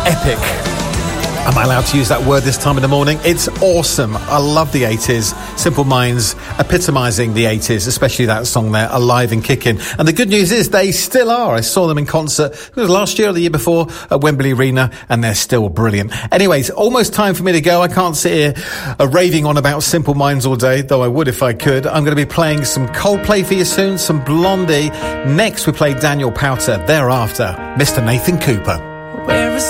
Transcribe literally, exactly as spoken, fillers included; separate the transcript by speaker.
Speaker 1: epic. Am I allowed to use that word this time in the morning? It's awesome. I love the eighties. Simple Minds epitomising the eighties, especially that song there, Alive and Kicking. And the good news is they still are. I saw them in concert, it was last year or the year before, at Wembley Arena, and they're still brilliant. Anyways, almost time for me to go. I can't sit here uh, raving on about Simple Minds all day, though I would if I could. I'm going to be playing some Coldplay for you soon, some Blondie. Next, we play Daniel Powter. Thereafter, Mister Nathan Cooper.
Speaker 2: Where is